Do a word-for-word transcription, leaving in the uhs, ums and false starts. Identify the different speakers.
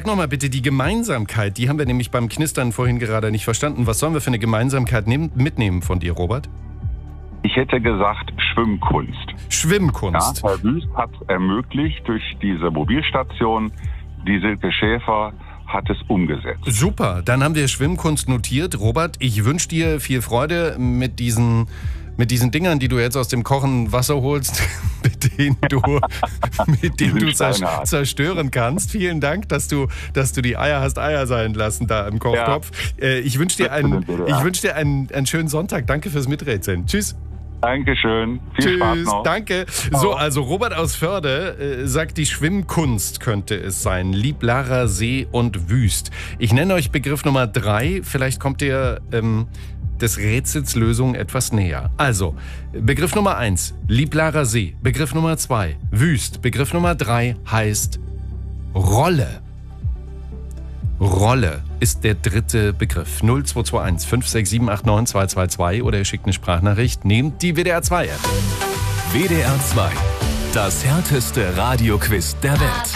Speaker 1: nochmal bitte die Gemeinsamkeit. Die haben wir nämlich beim Knistern vorhin gerade nicht verstanden. Was sollen wir für eine Gemeinsamkeit nehmen, mitnehmen von dir, Robert?
Speaker 2: Ich hätte gesagt Schwimmkunst.
Speaker 1: Schwimmkunst.
Speaker 2: Ja, Herr Wüst hat ermöglicht durch diese Mobilstation, die Silke Schäfer hat es umgesetzt.
Speaker 1: Super, dann haben wir Schwimmkunst notiert. Robert, ich wünsche dir viel Freude mit diesen, mit diesen Dingern, die du jetzt aus dem kochenden Wasser holst, mit denen du, mit denen du zerstören kannst. Vielen Dank, dass du, dass du die Eier hast Eier sein lassen da im Kochtopf. Ja. Ich wünsche dir, einen, ich wünsch dir einen, einen schönen Sonntag. Danke fürs Miträtseln. Tschüss.
Speaker 2: Dankeschön. Viel
Speaker 1: Tschüss,
Speaker 2: Spaß noch.
Speaker 1: Danke. So, also Robert aus Förde äh, sagt, die Schwimmkunst könnte es sein. Lieblarer See und Wüst. Ich nenne euch Begriff Nummer drei. Vielleicht kommt ihr ähm, des Rätsels Lösung etwas näher. Also, Begriff Nummer eins, Lieblarer See. Begriff Nummer zwei, Wüst. Begriff Nummer drei heißt Rolle. Rolle ist der dritte Begriff. null zwei zwei eins fünf sechs sieben acht neun zwei zwei zwei oder ihr schickt eine Sprachnachricht. Nehmt die W D R zwei App.
Speaker 3: W D R zwei. Das härteste Radioquiz der Welt.